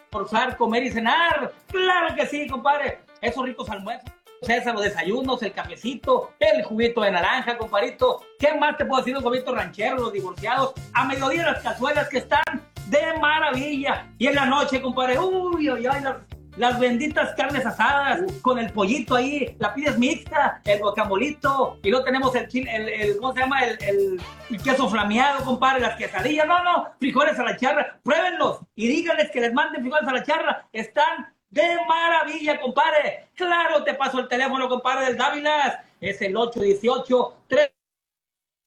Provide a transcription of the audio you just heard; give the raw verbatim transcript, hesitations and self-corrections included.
almorzar, comer y cenar. Claro que sí, compadre. Esos ricos almuerzos, César, los desayunos, el cafecito, el juguito de naranja, compadrito. ¿Qué más te puedo decir? Los huevitos rancheros, los divorciados. A mediodía las cazuelas que están de maravilla. Y en la noche, compadre, uy, uy, uy, las, las benditas carnes asadas con el pollito ahí. La pides mixta, el guacamolito. Y luego tenemos el chile, el, el ¿cómo se llama? El, el, el queso flameado, compadre, las quesadillas. No, no, frijoles a la charra. Pruébenlos y díganles que les manden frijoles a la charra. Están de maravilla, compadre. Claro, te paso el teléfono, compadre, del Dávilas. Es el ocho uno ocho, tres